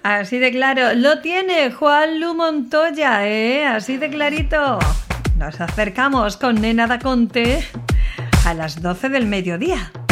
Así de claro, lo tiene Juan Lu Montoya, así de clarito. Nos acercamos con Nena da Conte a las 12 del mediodía.